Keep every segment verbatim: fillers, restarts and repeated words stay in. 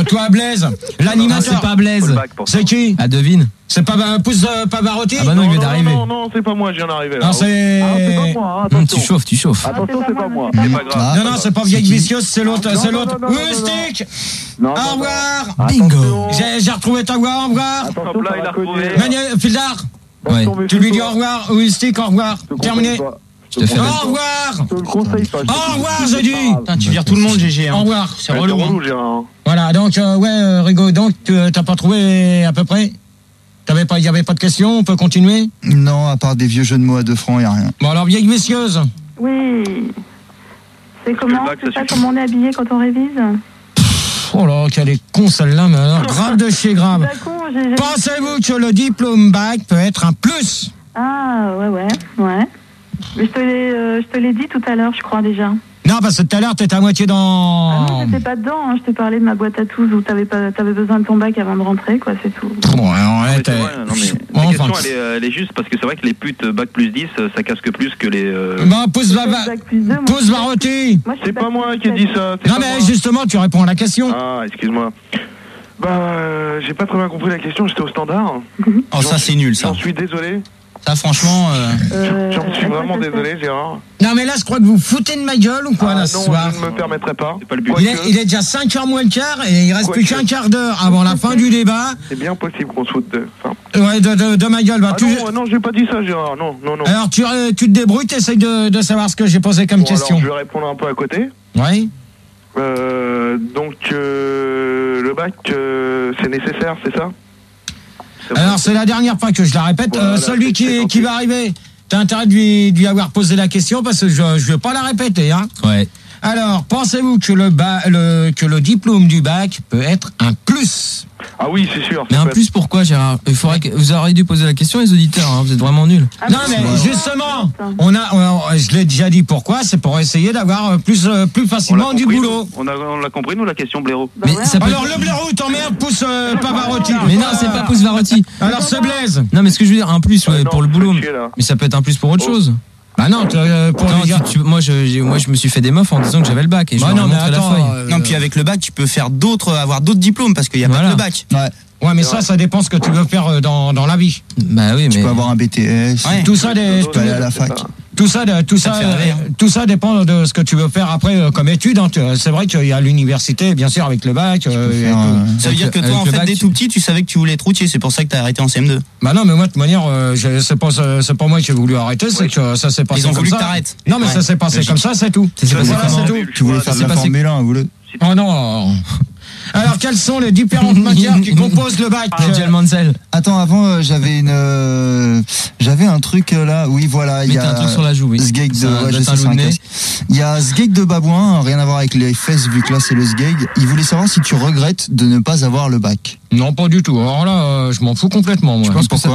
Toi, Blaise, l'animateur. C'est pas Blaise. C'est qui? Ah, devine. C'est pas Pousse euh, Pavarotti? Ah bah non, il vient non, d'arriver. non, non, c'est pas moi, je viens d'arriver là. Non, c'est. Ah, c'est pas moi, hein, Hum, attention. tu chauffes, tu chauffes. Attention, c'est pas moi. C'est pas grave. Non, non, c'est pas Vieille Vicieuse, c'est l'autre, Non, c'est non, l'autre. non, non, non, Rustic! Non, Au non, non. revoir! Bingo. J'ai j'ai retrouvé ta voix, au revoir! Attention, Hop là, ça il va a retrouvé. cogner. Manu- Fildar, Ouais. Attention, tu lui dis méfie-toi. au revoir, Rustic, au revoir. Je te Terminé. conseille pas. Je te fais Au rêver. revoir! Je te le conseille pas. Au revoir, j'ai dit! Putain, tu vires tout le monde, G G. Au Hein. revoir, c'est C'est relou. hein. relou, Gérard. Voilà, donc, euh, ouais, euh, Rigaud, donc, tu euh, t'as pas trouvé à peu près? T'avais pas, il y avait pas de questions, on peut continuer? Non, à part des vieux jeux de mots à deux francs, il n'y a rien. Bon, alors, Vieille Vicieuse. Oui. C'est comment, blague, c'est ça ça, comment on est habillé quand on révise? Oh là, qu'elle est con celle-là, mais alors, grave de chez grave. D'accord, j'ai... j'ai- Pensez-vous que le diplôme bac peut être un plus? Ah, ouais, ouais, ouais. Mais je te l'ai, euh, je te l'ai dit tout à l'heure, je crois déjà. Non, parce que tout à l'heure, t'étais à moitié Ah dans... non, j'étais pas dedans, hein. Je t'ai parlé de ma boîte à tous où t'avais, pas, t'avais besoin de ton bac avant de rentrer, quoi, c'est tout. Bon, alors, ouais, Ouais, c'est t'es- vrai, non, mais Bon, la enfin, question, elle est, euh, elle est juste parce que c'est vrai que les putes bac plus dix, euh, ça casque plus que les. euh, Bah, pousse, va, va, Bac plus deux, moi, pousse, Varotti. moi, je suis C'est bac pas moi plus qui ai dit sept. ça. c'est Non, pas mais moi. justement, tu réponds à la question. Ah, excuse-moi. Bah, euh, j'ai pas très bien compris la question, j'étais au standard. Oh, ça, c'est nul, ça. J'en suis désolé. Ça, franchement. euh, Euh, J'en suis à quoi vraiment ça sert? désolé, Gérard. Non, mais là, je crois que vous foutez de ma gueule ou quoi, Ah là, non, ce soir? je ne me permettrai pas. C'est pas le but. Il est, il est déjà cinq heures moins le quart et il reste Quoique. plus qu'un quart d'heure avant la fin du débat. C'est bien possible qu'on se foute de. Enfin... Ouais, de, de, de ma gueule. Bah, Ah tu... non, non, j'ai pas dit ça, Gérard. Non, non, non. Alors, tu, euh, tu te débrouilles, t'essayes de, de savoir ce que j'ai posé comme Bon, question. alors, je vais répondre un peu à côté. Oui. Euh, donc, euh, le bac, euh, c'est nécessaire, c'est ça? C'est Alors, c'est la dernière fois que je la répète. Voilà, Euh, celui c'est qui, gentil. qui va arriver, t'as intérêt de lui, de lui avoir posé la question parce que je ne vais pas la répéter. Hein. Ouais. Alors, pensez-vous que le, ba- le, que le diplôme du bac peut être un plus? Ah oui, c'est sûr. Mais ça en peut plus, pourquoi, Gérard? Il faudrait que vous auriez dû poser la question, les auditeurs. Hein. Vous êtes vraiment nuls. Ah, Non, mais- mais Ouais. justement, on a, on- je l'ai déjà dit pourquoi, c'est pour essayer d'avoir plus, euh, plus On l'a facilement du compris, boulot. nous. On a- on l'a compris, nous, la question blaireau. Bah Mais ouais, ça peut- Alors, le blaireau, t'emmerde, pousse euh, Pavarotti. Mais non, c'est pas Pousse Varotti. Alors, c'est Blaise. Non, mais ce que je veux dire, un plus ouais, Ouais, non, pour le faut boulot. chier, là. Mais ça peut être un plus pour autre Oh. chose. Bah non, tu- euh, pour Non, les gars. tu- tu- moi, je, j'ai- moi, je me suis fait des meufs en disant que j'avais le bac et je Bah leur ai non, mais montré la attends, feuille. euh, Non, puis avec le bac, tu peux faire d'autres, avoir d'autres diplômes parce qu'il n'y a Voilà. pas que le bac. Ouais. Ouais, mais ça, ça dépend ce que tu veux faire euh, dans, dans la vie. Bah oui, Tu mais. peux avoir un B T S. Ouais. Tout ça, des, Tu peux aller à la C'est fac. ça. tout ça, de- tout ça, Ça te fait rêver, hein. euh, tout ça dépend de ce que tu veux faire après euh, comme étude. Hein. Tu- C'est vrai qu'il y a l'université, bien sûr, avec le bac. euh, peux et faire, tout. euh, Ça veut dire que Avec toi, en le fait, bac, dès tu- tout petit, tu savais que tu voulais être routier. C'est pour ça que tu as arrêté en C M deux. Bah non, mais moi, de toute manière, euh, je- c'est pas, c'est pas moi qui ai voulu arrêter, c'est que ça s'est passé Ils ont comme voulu ça. que t'arrêtes. Non, mais Ouais. ça s'est passé Logique. comme ça, c'est tout. Ça s'est passé Voilà, comment c'est tout. Tu voulais faire de C'est la passé- Formule un, vous le. Oh non. Alors, quelles sont les différentes matières qui composent le bac? Nigel Mansell. Attends, avant, euh, j'avais une. euh, J'avais un truc euh, là. Oui, voilà. Il y Mettez a. un truc sur la joue, oui. Sgeg de. Ça Ouais, doit je être sais, un c'est loup un de nez. casse. Il y a Sgeg de Babouin, rien à voir avec les fesses vu que là c'est le Sgeg. Il voulait savoir si tu regrettes de ne pas avoir le bac. Non, pas du tout. Alors là, euh, je m'en fous complètement, moi. Je pense pourquoi.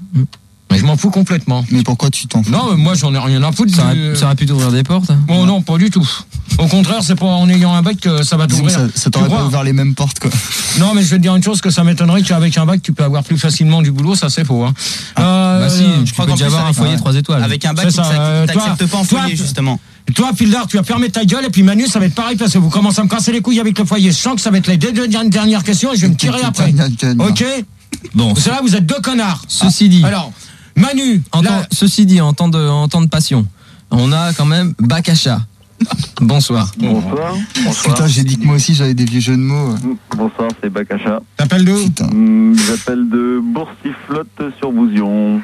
Je m'en fous complètement. Mais pourquoi tu t'en fous? Non, mais moi, j'en ai rien à foutre. Ça du- aurait, ça aurait pu t'ouvrir des portes. hein. Bon, non, pas du tout. Au contraire, c'est pas en ayant un bac que ça va Disons que t'ouvrir. ça, ça t'aurait Tu pas crois ouvert les mêmes portes quoi. Non, mais je vais te dire une chose, que ça m'étonnerait qu'avec un bac, tu peux avoir plus facilement du boulot, ça c'est faux. Hein. Euh, Bah si, tu crois peux qu'en déjà plus, avoir un avec- foyer ouais. trois étoiles. Avec un bac, C'est tu ça, euh, t'acceptes toi- pas en toi- foyer, justement. Toi, Fildar, tu vas fermer ta gueule, et puis Manu, ça va être pareil, parce que vous commencez à me casser les couilles avec le foyer. Je sens que ça va être les deux deux dernières questions, et je vais me tirer après. Ok? Bon, C'est là, vous êtes deux connards. ceci dit, Alors, Manu, en là, temps- ceci dit, en temps de, en temps de passion, on a quand même bac à chat. Bonsoir. Bonsoir. Putain, j'ai dit que moi aussi j'avais des vieux jeux de mots. Bonsoir, c'est Bakacha. t'appelles d'où? Putain. J'appelle de Boursifflotte sur Bousion.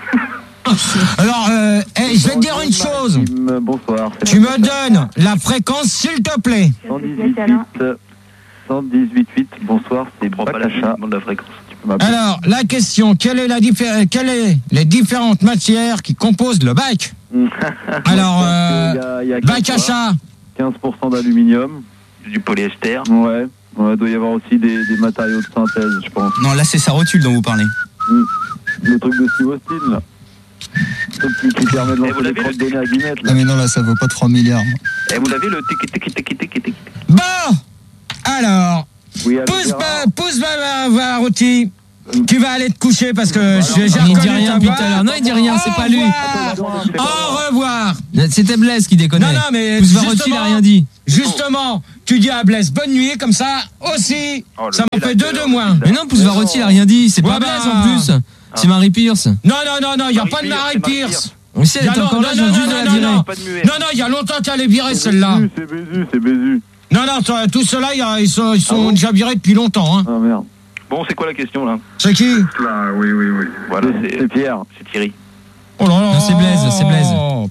Alors, euh, hey, je vais te dire une chose. Bonsoir. c'est Tu me Bakacha. donnes la fréquence, s'il te plaît. cent dix-huit huit. cent dix-huit huit. Bonsoir, c'est Bakacha. De la fréquence. Tu peux m'appeler. Alors, la question, quelle est la diffé- quelle est les différentes matières qui composent le bac? Alors, euh, Il y a- il y a bac quinze à chat. quinze pour cent d'aluminium. Du polyester. Ouais. Il doit y avoir aussi des, des matériaux de synthèse, je pense. Non, là, c'est sa rotule dont vous parlez. Le truc de Steve Austin, là. Le truc qui, qui permet de vous lancer les l'avez, crottes le- de nez à Guinette, Ah là. mais non là ça vaut pas trois milliards. Et vous l'avez le tiki tiki tiki tiki tiki. Bon, alors, Oui, allô, pousse, Gérard. ba- pousse, va, va, va, Rôti. Tu vas aller te coucher parce que Bah j'ai j'ai il dit reconnu rien ta depuis voix. tout à l'heure. Non, il dit rien, c'est pas lui. Au revoir. C'était Blaise qui déconnait. Non, non, mais Pousse-Varotti, il justement, a rien dit. Justement, tu dis à Blaise bonne nuit, comme ça aussi, Oh, le ça m'en fait deux de moins. Mais non, Pousse-Varotti, il a rien dit. C'est Ouais, pas bah. Blaise en plus. C'est Marie Pierce. Non, non, non, non, il n'y a Marie pas de Pierce, Marie c'est Marie Pierce. Oui, si elle Il y a était non- encore là, non, je viens non, juste de non, la non, virer. non. Pas de muet. Non, non, il y a longtemps qu'elle est virée celle-là. C'est Bézu, c'est Bézu. Non, non, toi, tout cela, il y a- ils sont, ils sont Ah bon déjà virés depuis longtemps. Hein. Ah merde. Bon, c'est quoi la question là? C'est qui? Là, oui, oui, oui. Voilà, C'est c'est Pierre. c'est Thierry. Oh là là. Non, c'est Blaise, c'est Blaise.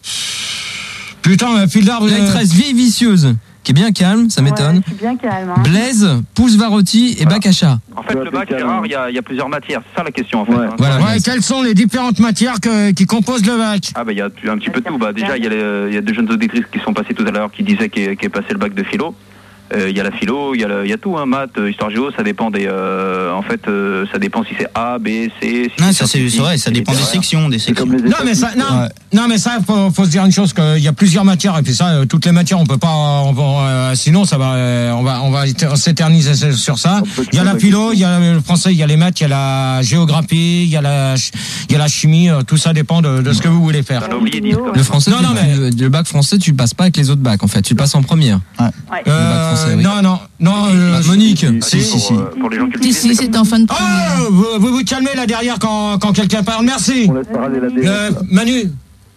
Putain, mais fil d'arbre. Là, il te reste Vieille Vicieuse, qui est bien calme, ça m'étonne. Ouais, je suis bien calme. Hein. Blaise, Pousse-Varotti et Bakacha. En fait, le bac, Gérard, il y, a- il y a plusieurs matières. C'est ça la question en fait. Ouais. hein. Voilà. Ouais, Blaise. quelles sont les différentes matières que- qui composent le bac? Ah bah il y a un petit peu de tout. Bah, déjà, il y, a les- il y a deux jeunes auditrices qui sont passées tout à l'heure qui disaient qu'est qu'est passé le bac de philo. Euh, Il y a la philo, il y, a le- il y a tout, hein, maths, euh, histoire géo, ça dépend des... euh, en fait, euh, ça dépend si c'est A, B, C... Si Non, ça c'est scientifique, c'est vrai, ça si dépend c'est des littéraire. sections, des C'est comme sections. les Non mais ça, non, Ouais. non mais ça, faut, faut se dire une chose, qu'il y a plusieurs matières et puis ça, euh, toutes les matières, on peut pas, on va, euh, sinon ça va, euh, on va, on va éter- s'éterniser sur ça. Il y a la philo, il y a le français, il y a les maths, il y a la géographie, il y a la, ch- il y a la chimie, euh, tout ça dépend de, de ce que vous voulez faire. On a oublié dix, quand même. Le français, Non, tu- non, mais- tu- le bac français, tu le passes pas avec les autres bacs en fait, tu le passes en première. Ouais. Euh, bac français, oui. Non, non, non. euh, Bah, Monique. si, si, si. Pour, euh, pour les gens qui le Si, disent, si, c'est c'est comme- en fin de Oh, première. vous, vous vous calmez là derrière quand, quand quelqu'un parle. Merci. On laisse parler la D S. Euh, Manu,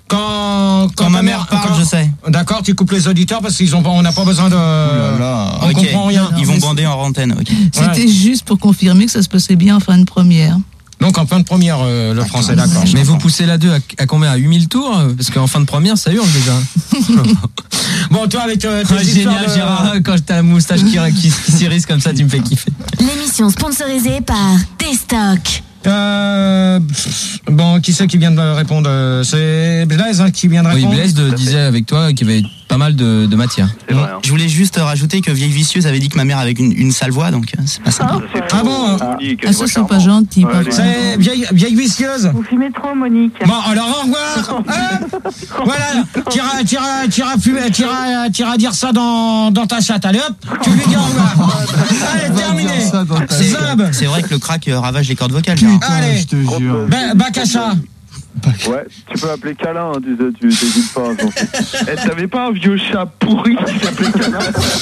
quand, Quand ta ma mère parle, quand- je sais. D'accord, tu coupes les auditeurs parce qu'ils ont, pas- on n'a pas besoin de. Oh là là. On Ok. comprend rien. Ils vont mais bander en antenne, ok. C'était juste pour confirmer que ça se passait bien en fin de première. Donc en fin de première, euh, le français, d'accord. Mais vous poussez la deux à, à combien? À huit mille tours? Parce qu'en fin de première, ça hurle déjà. Bon, toi avec euh, tes Ah, histoires génial, de- Gérard, quand t'as la moustache qui, qui, qui s'irise comme ça, tu me fais kiffer. L'émission sponsorisée par T-Stock. Euh, pff, bon, qui c'est qui vient de répondre? C'est Blaise hein, qui vient de Oui, répondre. Blaise de- disait avec toi qu'il y avait pas mal de, de matière. C'est vrai. hein. Je voulais juste rajouter que Vieille Vicieuse avait dit que ma mère avait une, une sale voix, donc euh, c'est pas sympa. Ah, Ça, c'est Ah faux, bon, euh, Monique, Ah, elle ça, voit c'est pas charmant. gentil. Ouais, par elle est- contre. C'est vieille, vieille vicieuse. Vous fumez trop, Monique. Bon, alors au revoir. Hop. Voilà, t'iras, t'iras, t'iras fumer, t'iras, t'iras dire ça dans, dans ta chatte. Allez hop, tu lui dis au revoir. Allez, terminé. Ça dans ta C'est Zab. c'est vrai que le crack euh, ravage les cordes vocales. Gérard. Putain, Allez. je te jure. Ben, Bakacha. Ouais, tu peux appeler câlin, hein, tu sais, tu t'hésites pas. Attends. Eh, t'avais pas un vieux chat pourri qui s'appelait Canard?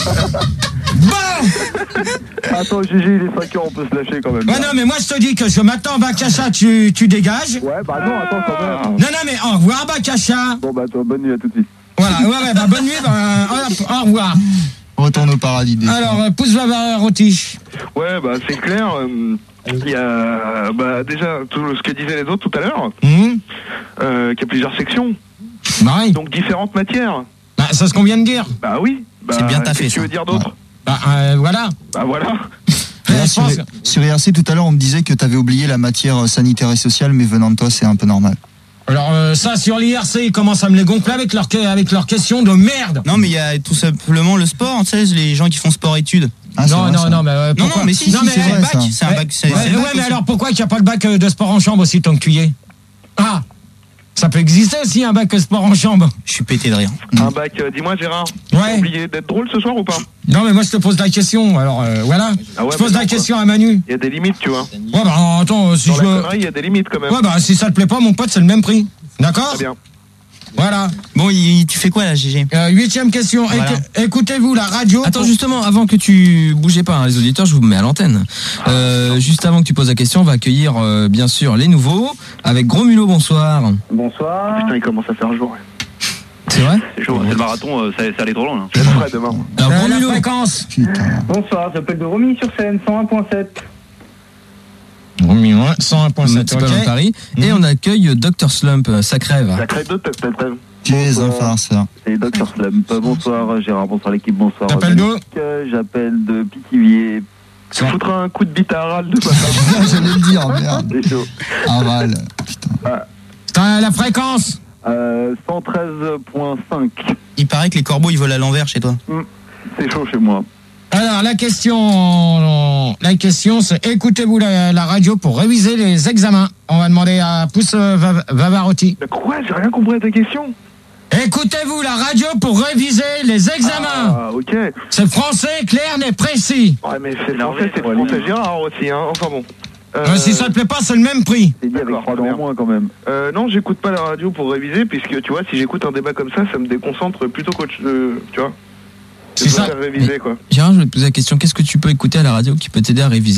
Bon. Attends, Gigi, il est cinq heures, on peut se lâcher quand même. Ouais, non, mais moi je te dis que je m'attends, Bakacha, tu, tu dégages. Ouais, bah non, attends quand même. Non, non, mais au revoir, Bakacha. Bon, bah toi, bonne nuit à tout de suite. Voilà, ouais, ouais, bah bonne nuit, bah, hop, au revoir. Retourne au paradis des Alors, euh, pousse Varotti. Ouais, bah c'est clair. euh, Il y a bah, déjà tout ce que disaient les autres tout à l'heure, Hum, euh, qu'il y a plusieurs sections, Marie. donc différentes matières. Bah, c'est ce qu'on vient de dire. Bah oui. Bah, C'est bien taffé, qu'est-ce que tu ça. veux dire d'autre? Bah, euh, voilà. Bah voilà. D'ailleurs, je sur, pense- sur I R C tout à l'heure, on me disait que tu avais oublié la matière sanitaire et sociale, mais venant de toi, c'est un peu normal. Alors, euh, ça, sur l'I R C, ils commencent à me les gonfler avec leurs avec leurs questions de merde. Non, mais il y a tout simplement le sport, tu sais, les gens qui font sport-études. Ah, c'est non, vrai, non, ça. non, mais euh, Non, pourquoi non, mais si, Non, si, mais, c'est vrai, un bac, ça. c'est un bac. c'est- Ouais, c'est le ouais, bac mais aussi. alors pourquoi il n'y a pas le bac euh, de sport en chambre aussi tant que tu y es? Ah, ça peut exister aussi un bac de sport en chambre. Je suis pété de rire. Un bac, euh, dis-moi Gérard, Ouais. t'as oublié d'être drôle ce soir ou pas? Non, mais moi je te pose la question. Alors euh, voilà, Ah ouais, je pose mais la non, question à Manu. Il y a des limites, tu vois. Ouais, bah attends, si Dans je la veux. connerie, il y a des limites quand même. Ouais, bah si ça te plaît pas, mon pote, c'est le même prix. D'accord? Très bien. Voilà. Bon, il- tu fais quoi là, Gégé? Euh, huitième question. Voilà. Éc- Écoutez-vous la radio. Attends, pour- justement, avant que tu bougez pas, hein, les auditeurs, je vous mets à l'antenne. Euh, juste avant que tu poses la question, on va accueillir euh, bien sûr les nouveaux avec Gros Mulot. Bonsoir. Bonsoir. Putain, il commence à faire jour. C'est vrai? C'est chaud, c'est le marathon, euh, ça, ça allait trop loin. Là. Je vais être prêt demain. Alors, Euh, Gros la Mulot. fréquence. Putain. Bonsoir, j'appelle de Romilly-sur-Seine, cent un virgule sept. cent un virgule sept. C'est pas loin de Ok. Paris. Et on accueille docteur Slump, euh, ça crève. Ça crée deux têtes, peut-être. Qu'est-ce un farceur. C'est docteur Slump. Bonsoir Gérard, bonsoir l'équipe, bonsoir. T'appelles d'où? Euh, J'appelle de Pithiviers. Tu foutras un coup de bite à Harald de papa. J'allais le dire, merde. C'est chaud. Aval. Putain. T'as la fréquence. Euh, cent treize virgule cinq. Il paraît que les corbeaux ils volent à l'envers chez toi. C'est chaud chez moi. Alors la question, la question, c'est écoutez-vous la, la radio pour réviser les examens. On va demander à Pousse euh, Va- Vavarotti. Mais quoi? J'ai rien compris à ta question. Écoutez-vous la radio pour réviser les examens. Ah, ok. Ouais, C'est français, clair, mais précis. mais c'est français, c'est français Gérard aussi, hein. Enfin bon. Euh, Euh, si ça te plaît pas, c'est le même prix. C'est dit avec trois dents en moins quand même. Euh, non, j'écoute pas la radio pour réviser, puisque tu vois, si j'écoute un débat comme ça, ça me déconcentre plutôt qu'autre chose, tu vois. C'est ça. Réviser, quoi. Gérard, je vais te poser la question, qu'est-ce que tu peux écouter à la radio qui peut t'aider à réviser?